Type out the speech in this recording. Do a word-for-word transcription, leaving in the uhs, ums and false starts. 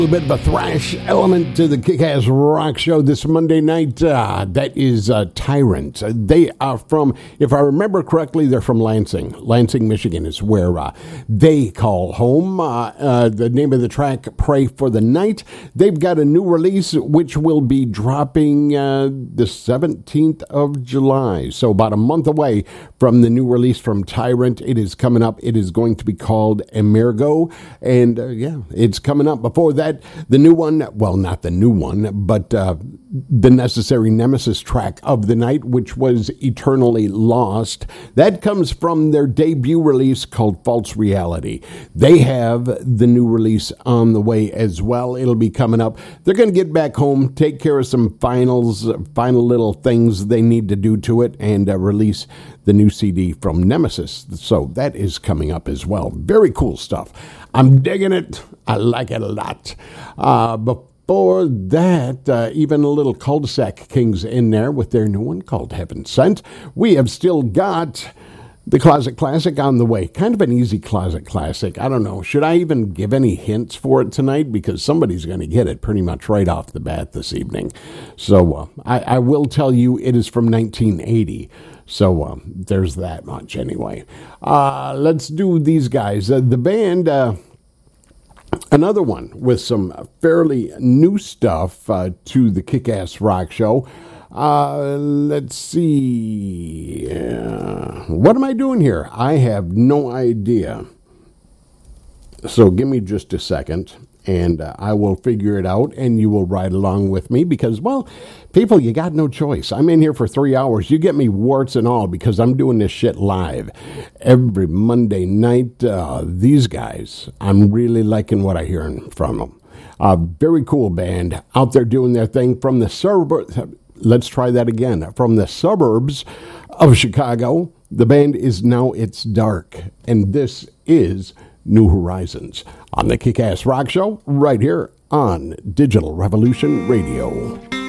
A little bit of a thrash element to the Kick-Ass Rock Show this Monday night. Uh, that is uh, Tyrant. Uh, they are from, if I remember correctly, they're from Lansing. Lansing, Michigan is where uh, they call home. Uh, uh, the name of the track, Pray for the Night. They've got a new release which will be dropping uh, the seventeenth of July. So about a month away from the new release from Tyrant. It is coming up. It is going to be called Emergo. And uh, yeah, it's coming up. Before that, the new one, well, not the new one, but uh, the Necessary Nemesis track of the night, which was Eternally Lost. That comes from their debut release called False Reality. They have the new release on the way as well. It'll be coming up. They're going to get back home, take care of some finals, final little things they need to do to it, and uh, release the new C D from Nemesis. So that is coming up as well. Very cool stuff. I'm digging it. I like it a lot. Uh, before that, uh, even a little Cul-de-sac Kings in there with their new one called Heaven Sent. We have still got the Closet Classic on the way. Kind of an easy Closet Classic. I don't know. Should I even give any hints for it tonight? Because somebody's going to get it pretty much right off the bat this evening. So uh, I, I will tell you it is from nineteen eighty. So um, there's that much anyway. Uh, let's do these guys. Uh, the band, uh, another one with some fairly new stuff uh, to the Kick-Ass Rock Show. Uh, let's see. Uh, what am I doing here? I have no idea. So give me just a second, and uh, I will figure it out, and you will ride along with me because, well, people, you got no choice. I'm in here for three hours. You get me warts and all because I'm doing this shit live every Monday night. Uh, these guys, I'm really liking what I'm hearing from them. A very cool band out there doing their thing from the suburbs. Let's try that again. From the suburbs of Chicago, the band is Now It's Dark, and this is New Horizons on the Kick-Ass Rock Show right here on Digital Revolution Radio.